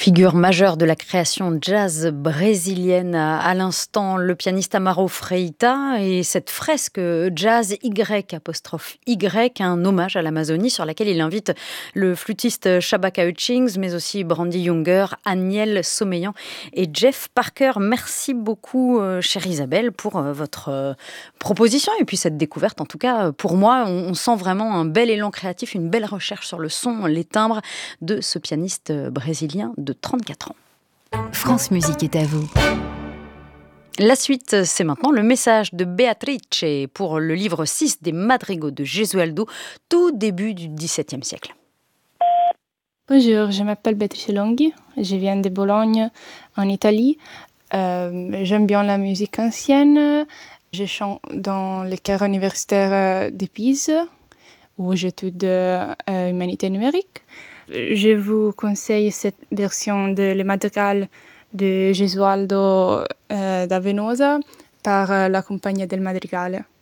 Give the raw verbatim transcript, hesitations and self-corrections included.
Figure majeure de la création jazz brésilienne, à l'instant le pianiste Amaro Freita et cette fresque jazz Y apostrophe Y, un hommage à l'Amazonie sur laquelle il invite le flûtiste Shabaka Hutchings, mais aussi Brandy Younger, Aniel Someillan et Jeff Parker. Merci beaucoup, chère Isabelle, pour votre proposition et puis cette découverte. En tout cas, pour moi, on sent vraiment un bel élan créatif, une belle recherche sur le son, les timbres de ce pianiste brésilien de trente-quatre ans. France Musique est à vous. La suite, c'est maintenant le message de Beatrice pour le livre six des Madrigaux de Gesualdo, tout début du dix-septième siècle. Bonjour, je m'appelle Beatrice Longhi, je viens de Bologne, en Italie. Euh, j'aime bien la musique ancienne. Je chante dans le chœur universitaire de Pise, où j'étudie euh, humanité numérique. Je vous conseille cette version de Le Madrigal de Gesualdo euh, da Venosa par euh, la Compagnia del Madrigale.